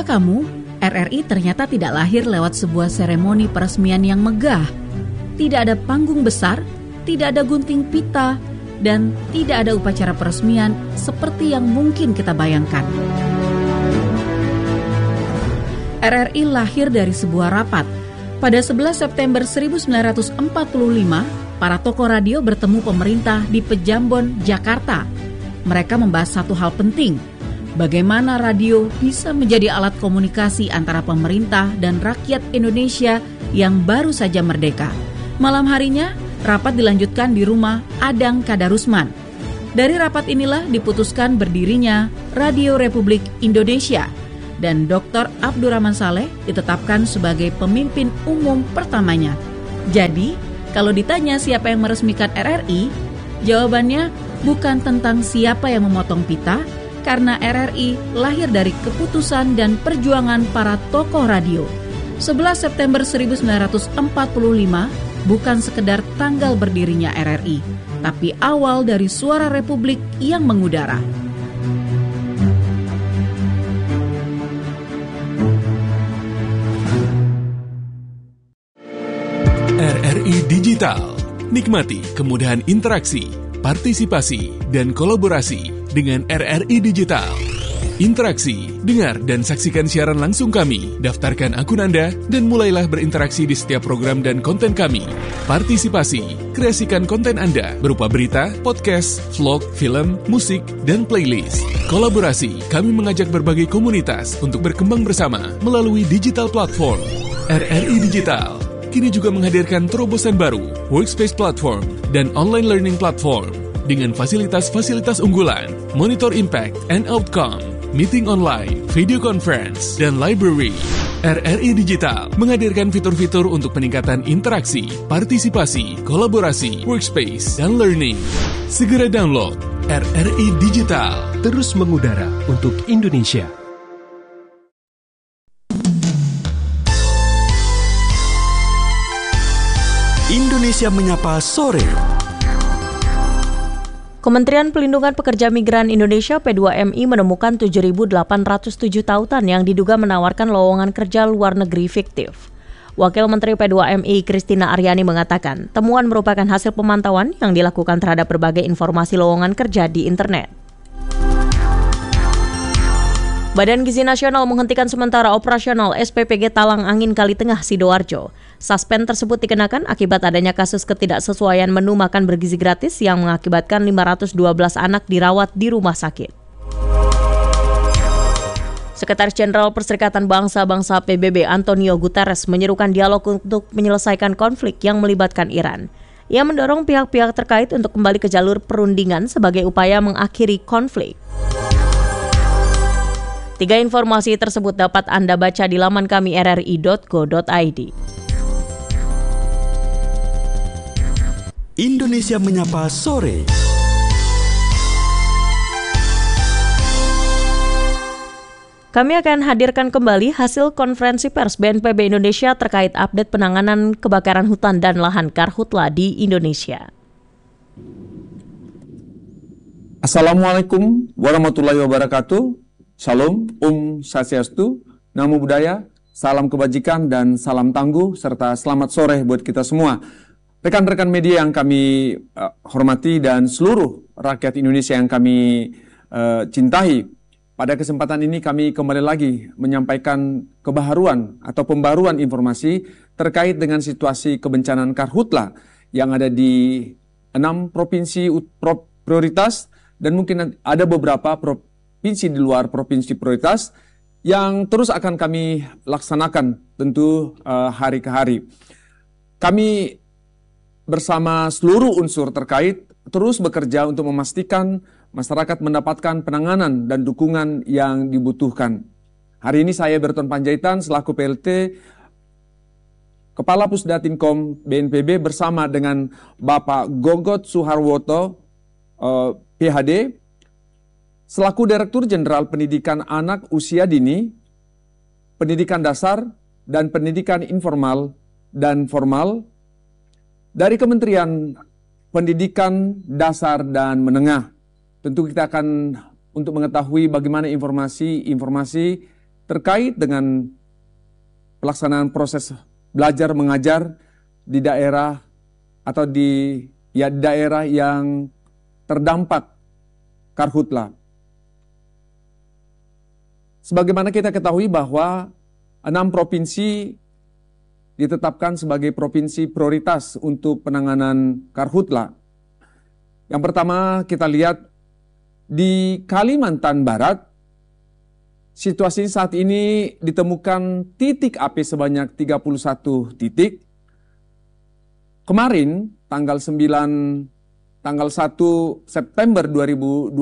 Tahukah kamu, RRI ternyata tidak lahir lewat sebuah seremoni peresmian yang megah. Tidak ada panggung besar, tidak ada gunting pita, dan tidak ada upacara peresmian seperti yang mungkin kita bayangkan. RRI lahir dari sebuah rapat. Pada 11 September 1945, para tokoh radio bertemu pemerintah di Pejambon, Jakarta. Mereka membahas satu hal penting, bagaimana radio bisa menjadi alat komunikasi antara pemerintah dan rakyat Indonesia yang baru saja merdeka. Malam harinya, rapat dilanjutkan di rumah Adang Kadarusman. Dari rapat inilah diputuskan berdirinya Radio Republik Indonesia, dan Dr. Abdurrahman Saleh ditetapkan sebagai pemimpin umum pertamanya. Jadi, kalau ditanya siapa yang meresmikan RRI, jawabannya bukan tentang siapa yang memotong pita, karena RRI lahir dari keputusan dan perjuangan para tokoh radio. 11 September 1945 bukan sekedar tanggal berdirinya RRI, tapi awal dari suara Republik yang mengudara. RRI Digital. Nikmati kemudahan interaksi, partisipasi, dan kolaborasi dengan RRI Digital. Interaksi, dengar dan saksikan siaran langsung kami, daftarkan akun Anda, dan mulailah berinteraksi di setiap program dan konten kami. Partisipasi, kreasikan konten Anda berupa berita, podcast, vlog, film, musik, dan playlist. Kolaborasi, kami mengajak berbagai komunitas untuk berkembang bersama melalui digital platform. RRI Digital kini juga menghadirkan terobosan baru, workspace platform, dan online learning platform dengan fasilitas-fasilitas unggulan, monitor impact and outcome, meeting online, video conference, dan library. RRI Digital menghadirkan fitur-fitur untuk peningkatan interaksi, partisipasi, kolaborasi, workspace, dan learning. Segera download RRI Digital. Terus mengudara untuk Indonesia. Indonesia Menyapa Sore. Kementerian Pelindungan Pekerja Migran Indonesia P2MI menemukan 7.807 tautan yang diduga menawarkan lowongan kerja luar negeri fiktif. Wakil Menteri P2MI Christina Aryani mengatakan, temuan merupakan hasil pemantauan yang dilakukan terhadap berbagai informasi lowongan kerja di internet. Badan Gizi Nasional menghentikan sementara operasional SPPG Talang Angin Kali Tengah Sidoarjo. Suspend tersebut dikenakan akibat adanya kasus ketidaksesuaian menu makan bergizi gratis yang mengakibatkan 512 anak dirawat di rumah sakit. Sekretaris Jenderal Perserikatan Bangsa-Bangsa PBB Antonio Guterres menyerukan dialog untuk menyelesaikan konflik yang melibatkan Iran. Ia mendorong pihak-pihak terkait untuk kembali ke jalur perundingan sebagai upaya mengakhiri konflik. 3 informasi tersebut dapat Anda baca di laman kami rri.go.id. Indonesia Menyapa Sore. Kami akan hadirkan kembali hasil konferensi pers BNPB Indonesia terkait update penanganan kebakaran hutan dan lahan Karhutla di Indonesia. Assalamualaikum warahmatullahi wabarakatuh. Shalom, Swastiastu, Namo Buddhaya, salam kebajikan dan salam tangguh, serta selamat sore buat kita semua. Rekan-rekan media yang kami hormati dan seluruh rakyat Indonesia yang kami cintai. Pada kesempatan ini kami kembali lagi menyampaikan kebaharuan atau pembaruan informasi terkait dengan situasi kebencanaan Karhutla yang ada di 6 provinsi prioritas dan mungkin ada beberapa provinsi di luar provinsi prioritas yang terus akan kami laksanakan tentu hari ke hari. Kami bersama seluruh unsur terkait terus bekerja untuk memastikan masyarakat mendapatkan penanganan dan dukungan yang dibutuhkan. Hari ini saya Berton Panjaitan selaku PLT Kepala Pusdatinkom BNPB bersama dengan Bapak Gogot Suharwoto PhD selaku Direktur Jenderal Pendidikan Anak Usia Dini, Pendidikan Dasar, dan Pendidikan Informal dan Formal dari Kementerian Pendidikan Dasar dan Menengah. Tentu kita akan untuk mengetahui bagaimana informasi terkait dengan pelaksanaan proses belajar mengajar di daerah atau di daerah yang terdampak karhutla. Sebagaimana kita ketahui bahwa 6 provinsi ditetapkan sebagai provinsi prioritas untuk penanganan karhutla. Yang pertama kita lihat di Kalimantan Barat, situasi saat ini ditemukan titik api sebanyak 31 titik. Kemarin tanggal 1 September 2026,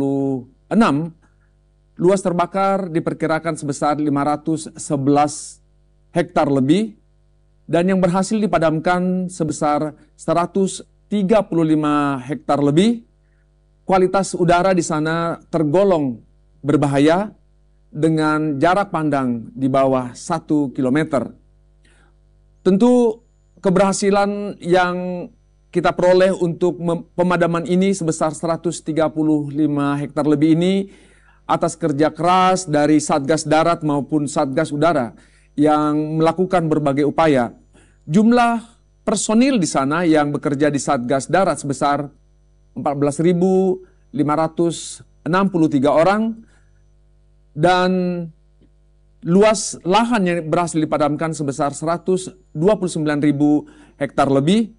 luas terbakar diperkirakan sebesar 511 hektar lebih dan yang berhasil dipadamkan sebesar 135 hektar lebih. Kualitas udara di sana tergolong berbahaya dengan jarak pandang di bawah 1 km. Tentu keberhasilan yang kita peroleh untuk pemadaman ini sebesar 135 hektar lebih ini atas kerja keras dari Satgas Darat maupun Satgas Udara yang melakukan berbagai upaya. Jumlah personil di sana yang bekerja di Satgas Darat sebesar 14.563 orang dan luas lahan yang berhasil dipadamkan sebesar 129.000 hektar lebih.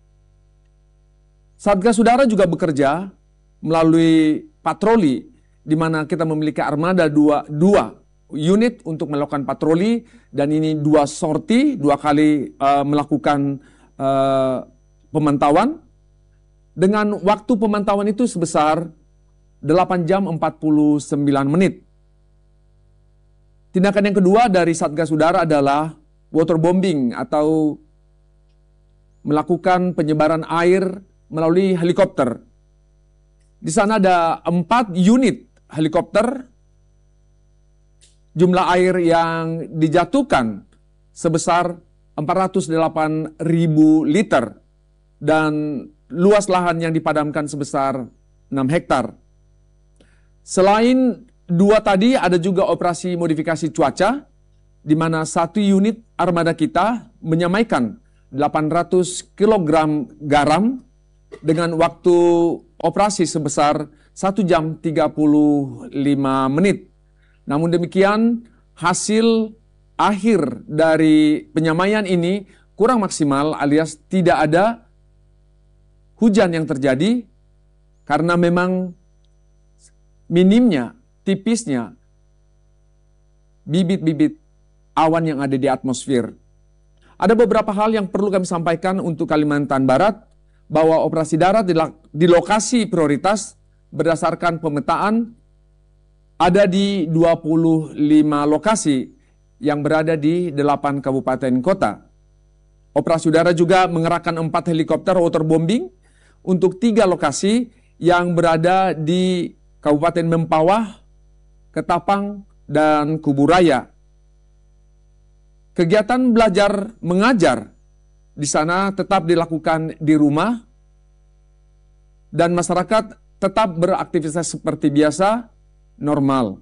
Satgas Udara juga bekerja melalui patroli di mana kita memiliki armada dua unit untuk melakukan patroli dan ini 2 sorti, 2 kali melakukan pemantauan dengan waktu pemantauan itu sebesar 8 jam 49 menit. Tindakan yang kedua dari Satgas Udara adalah waterbombing atau melakukan penyebaran air melalui helikopter. Di sana ada 4 unit helikopter. Jumlah air yang dijatuhkan sebesar 408.000 liter dan luas lahan yang dipadamkan sebesar 6 hektar. Selain 2 tadi ada juga operasi modifikasi cuaca di mana 1 unit armada kita menyamaikan 800 kg garam dengan waktu operasi sebesar 1 jam 35 menit. Namun demikian, hasil akhir dari penyamaian ini kurang maksimal alias tidak ada hujan yang terjadi karena memang minimnya, tipisnya bibit-bibit awan yang ada di atmosfer. Ada beberapa hal yang perlu kami sampaikan untuk Kalimantan Barat bahwa operasi darat di lokasi prioritas berdasarkan pemetaan ada di 25 lokasi yang berada di 8 kabupaten kota. Operasi udara juga mengerahkan 4 helikopter waterbombing untuk 3 lokasi yang berada di Kabupaten Mempawah, Ketapang, dan Kuburaya. Kegiatan belajar mengajar di sana tetap dilakukan di rumah dan masyarakat tetap beraktivitas seperti biasa, normal.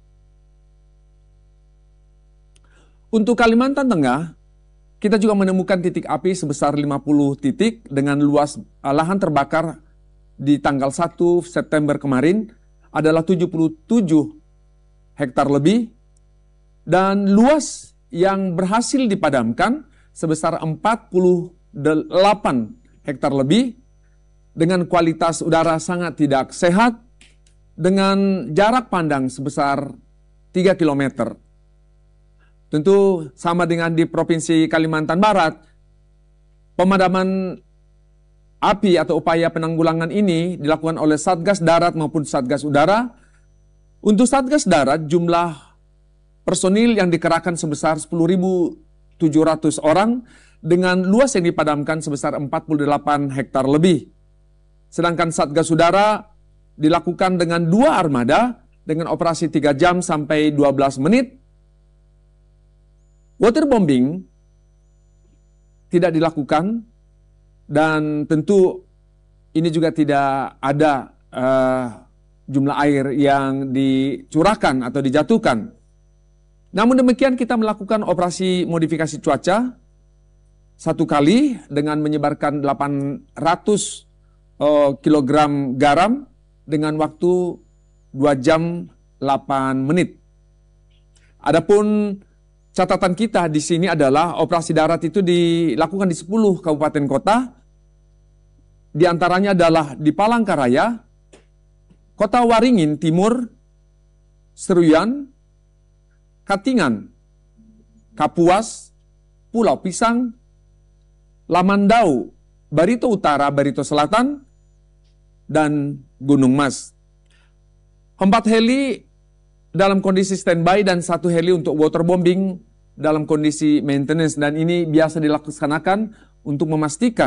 Untuk Kalimantan Tengah, kita juga menemukan titik api sebesar 50 titik dengan luas lahan terbakar di tanggal 1 September kemarin adalah 77 hektar lebih dan luas yang berhasil dipadamkan sebesar 48 hektar lebih dengan kualitas udara sangat tidak sehat dengan jarak pandang sebesar 3 km. Tentu sama dengan di Provinsi Kalimantan Barat, pemadaman api atau upaya penanggulangan ini dilakukan oleh Satgas Darat maupun Satgas Udara. Untuk Satgas Darat, jumlah personil yang dikerahkan sebesar 10.700 orang dengan luas yang dipadamkan sebesar 48 hektar lebih. Sedangkan Satgas Udara dilakukan dengan 2 armada dengan operasi 3 jam sampai 12 menit. Waterbombing tidak dilakukan dan tentu ini juga tidak ada jumlah air yang dicurahkan atau dijatuhkan. Namun demikian kita melakukan operasi modifikasi cuaca 1 kali dengan menyebarkan 800 kilogram garam dengan waktu 2 jam 8 menit. Adapun catatan kita di sini adalah operasi darat itu dilakukan di 10 kabupaten kota. Di antaranya adalah di Palangkaraya, Kota Waringin Timur, Seruyan, Katingan, Kapuas, Pulau Pisang, Lamandau, Barito Utara, Barito Selatan, dan Gunung Mas. 4 heli dalam kondisi standby dan 1 heli untuk waterbombing dalam kondisi maintenance, dan ini biasa dilaksanakan untuk memastikan